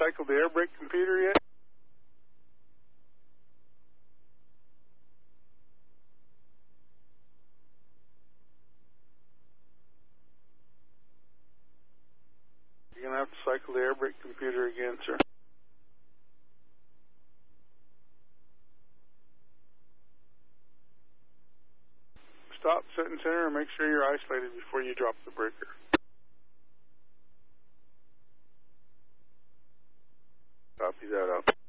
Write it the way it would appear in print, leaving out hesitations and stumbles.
cycled the air brake computer yet? You're going to have to cycle the air brake computer again, sir. Stop, sit in center, and make sure you're isolated before you drop the breaker. Copy that up.